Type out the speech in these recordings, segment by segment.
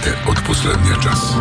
новините от последния час.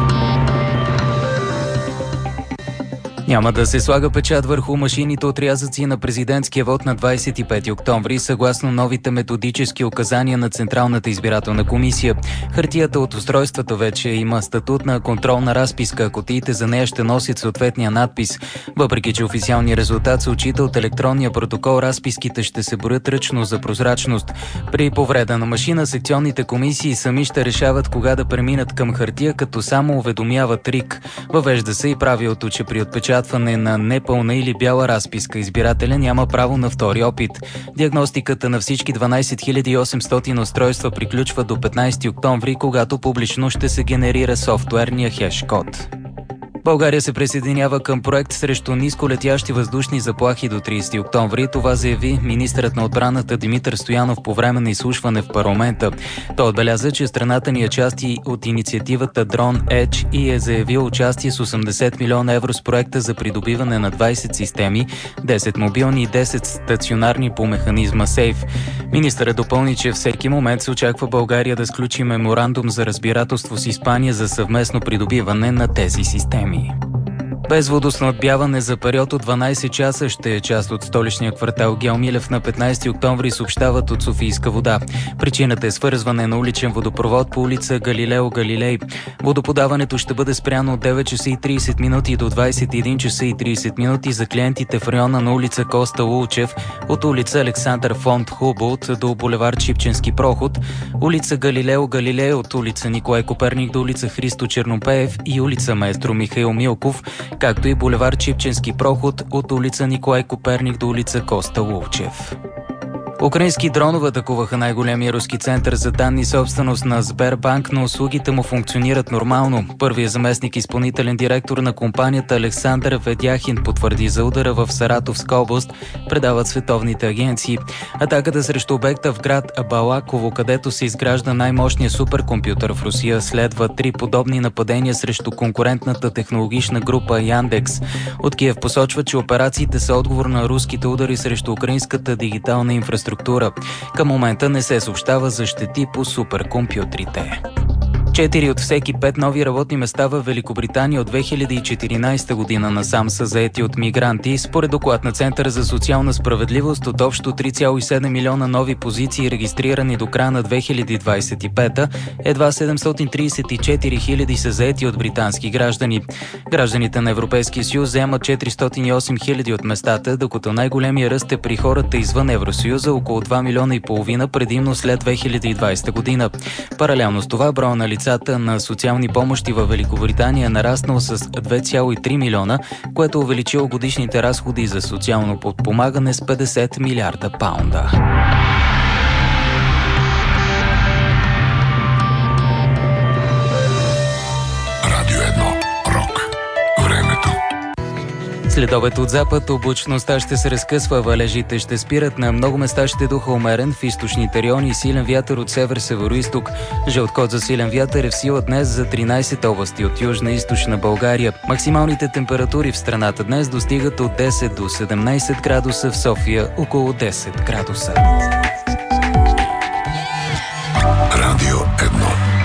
Няма да се слага печат върху машините отрязъци на президентския вод на 25 октомври, съгласно новите методически указания на Централната избирателна комисия. Хартията от устройствата вече има статут на контролна разписка, а кутиите за нея ще носят съответния надпис. Въпреки че официалният резултат се отчита от електронния протокол, разписките ще се броят ръчно за прозрачност. При повреда на машина, секционните комисии сами ще решават кога да преминат към хартия, като само уведомяват РИК. Въвежда се и правилото, че при отпечатване на непълна или бяла разписка избирателя няма право на втори опит. Диагностиката на всички 12 800 устройства приключва до 15 октомври, когато публично ще се генерира софтуерния хеш-код. България се присъединява към проект срещу нисколетящи въздушни заплахи до 30 октомври. Това заяви министърът на отбраната Димитър Стоянов по време на изслушване в парламента. Той отбеляза, че страната ни е част от инициативата Drone Edge и е заявил участие с 80 милиона евро с проекта за придобиване на 20 системи, 10 мобилни и 10 стационарни по механизма SAFE. Министърът допълни, че всеки момент се очаква България да сключи меморандум за разбирателство с Испания за съвместно придобиване на тези системи. Без водоснабдяване за период от 12 часа ще е част от столичния квартал Гео Милев на 15 октомври, съобщават от Софийска вода. Причината е свързване на уличен водопровод по улица Галилео Галилей. Водоподаването ще бъде спряно от 9 часа и 30 минути до 21 часа и 30 минути за клиентите в района на улица Коста Лулчев, от улица Александър фон Хуболт до булевард Шипченски проход, улица Галилео Галилей от улица Николай Коперник до улица Христо Чернопеев и улица Маестро Михаил Милков, както и булевард Шипченски проход от улица Николай Коперник до улица Коста Лулчев. Украински дронове атакуваха най-големия руски център за данни собственост на Сбербанк, но услугите му функционират нормално. Първият заместник изпълнителен директор на компанията Александър Ведяхин потвърди за удара в Саратовска област, предават световните агенции. Атаката срещу обекта в град Балаково, където се изгражда най-мощният суперкомпютър в Русия, следва 3 подобни нападения срещу конкурентната технологична група Яндекс. От Киев посочва, че операциите са отговор на руските удари срещу украинската дигитална инфраструктура. Към момента не се съобщава за щети по суперкомпютрите. 4 от всеки 5 нови работни места в Великобритания от 2014 година насам са заети от мигранти. Според доклад на Центъра за социална справедливост, от общо 3,7 милиона нови позиции, регистрирани до края на 2025, едва 734 хиляди са заети от британски граждани. Гражданите на Европейския съюз заемат 408 хиляди от местата, докато най-големия ръст е при хората извън Евросъюза, около 2 милиона и половина, предимно след 2020 година. Паралелно с това, броя на лицата на социални помощи във Великобритания е нараснал с 2,3 милиона, което увеличило годишните разходи за социално подпомагане с 50 милиарда паунда. Радио 1. Рок. Времето. След обед от запад облачността ще се разкъсва, валежите ще спират, на много места ще духа умерен, в източните райони и силен вятър от север-североизток. Жълт код за силен вятър е в сила днес за 13 области от южна и източна България. Максималните температури в страната днес достигат от 10 до 17 градуса, в София около 10 градуса.